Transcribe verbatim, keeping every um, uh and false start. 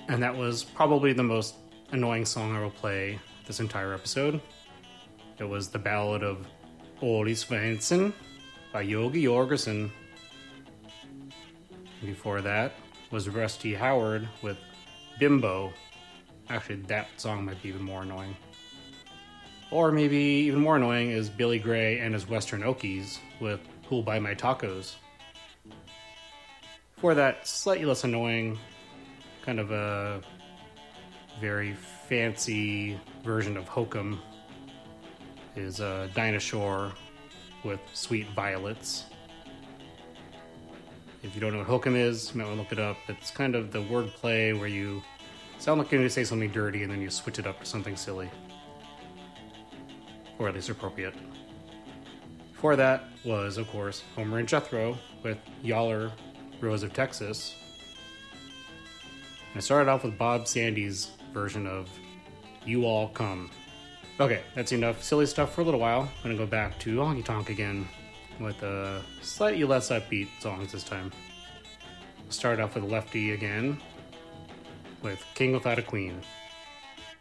And that was probably the most annoying song I will play this entire episode. It was the Ballad of Ole Svensson by Yogi Jorgensen. Before that was Rusty Howard with Bimbo. Actually, that song might be even more annoying. Or maybe even more annoying is Billy Gray and his Western Okies with Who'll Buy My Tacos. Before that, slightly less annoying, kind of a very fancy version of Hokum is uh, Dinah Shore with Sweet Violets. If you don't know what Hokum is, you might want to look it up. It's kind of the wordplay where you sound like you're going to say something dirty and then you switch it up to something silly. Or at least appropriate. Before that was, of course, Homer and Jethro with Yaller, Rose of Texas. I started off with Bob Sandy's version of You All Come. Okay, that's enough silly stuff for a little while. I'm going to go back to Honky Tonk again with uh, slightly less upbeat songs this time. Start off with Lefty again with King Without a Queen.